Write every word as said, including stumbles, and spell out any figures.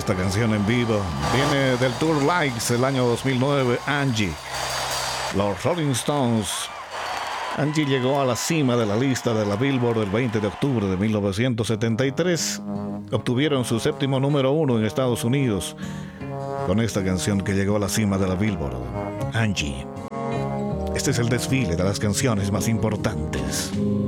esta canción en vivo. Viene del Tour Likes el año dos mil nueve, Angie. Los Rolling Stones. Angie llegó a la cima de la lista de la Billboard el veinte de octubre de mil novecientos setenta y tres. Obtuvieron su séptimo número uno en Estados Unidos con esta canción que llegó a la cima de la Billboard, Angie. Este es el desfile de las canciones más importantes.